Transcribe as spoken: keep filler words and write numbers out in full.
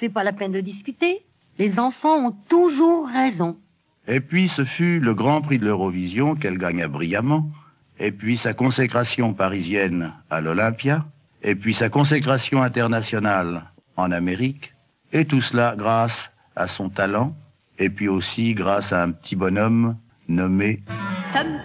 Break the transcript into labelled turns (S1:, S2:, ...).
S1: C'est pas la peine de discuter. Les enfants ont toujours raison.
S2: Et puis ce fut le Grand Prix de l'Eurovision qu'elle gagna brillamment, et puis sa consécration parisienne à l'Olympia, et puis sa consécration internationale en Amérique, et tout cela grâce à son talent, et puis aussi grâce à un petit bonhomme nommé...
S1: Tom.